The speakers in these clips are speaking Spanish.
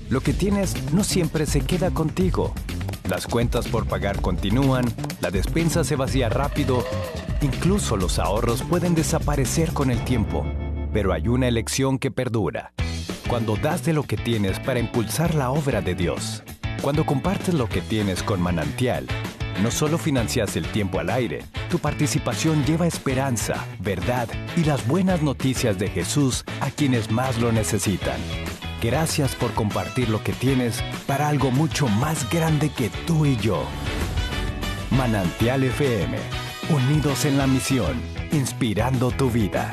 Lo que tienes no siempre se queda contigo. Las cuentas por pagar continúan, la despensa se vacía rápido, incluso los ahorros pueden desaparecer con el tiempo. Pero hay una elección que perdura. Cuando das de lo que tienes para impulsar la obra de Dios. Cuando compartes lo que tienes con Manantial, no solo financias el tiempo al aire, tu participación lleva esperanza, verdad y las buenas noticias de Jesús a quienes más lo necesitan. Gracias por compartir lo que tienes para algo mucho más grande que tú y yo. Manantial FM, unidos en la misión, inspirando tu vida.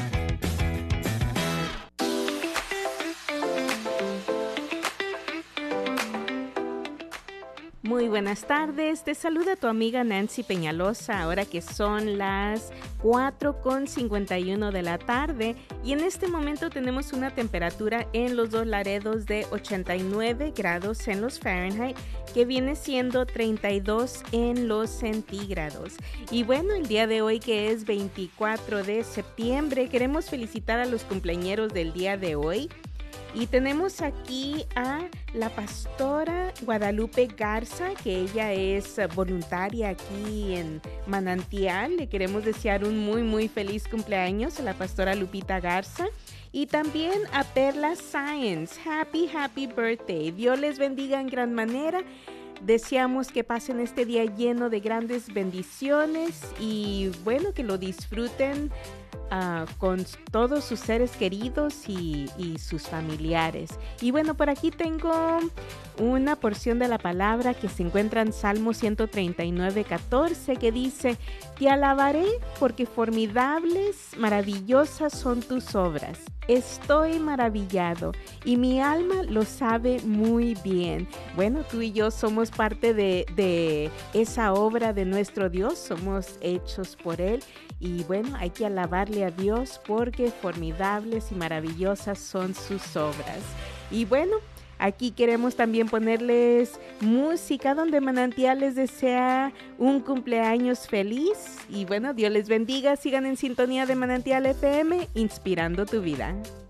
Muy buenas tardes, te saluda tu amiga Nancy Peñalosa, ahora que son las 4:51 de la tarde y en este momento tenemos una temperatura en los Dos Laredos de 89 grados en los Fahrenheit, que viene siendo 32 en los centígrados. Y bueno, el día de hoy, que es 24 de septiembre, queremos felicitar a los cumpleañeros del día de hoy. Y tenemos aquí a la pastora Guadalupe Garza, que ella es voluntaria aquí en Manantial. Le queremos desear un muy feliz cumpleaños a la pastora Lupita Garza. Y también a Perla Science. Happy birthday. Dios les bendiga en gran manera. Deseamos que pasen este día lleno de grandes bendiciones y bueno, que lo disfruten con todos sus seres queridos y sus familiares. Y bueno, por aquí tengo una porción de la palabra que se encuentra en Salmo 139:14, que dice: Te alabaré porque formidables, maravillosas son tus obras. Estoy maravillado y mi alma lo sabe muy bien. Bueno, tú y yo somos parte de esa obra de nuestro Dios, somos hechos por Él. Y bueno, hay que alabarle a Dios porque formidables y maravillosas son sus obras. Y bueno, aquí queremos también ponerles música donde Manantial les desea un cumpleaños feliz. Y bueno, Dios les bendiga, sigan en sintonía de Manantial FM, inspirando tu vida.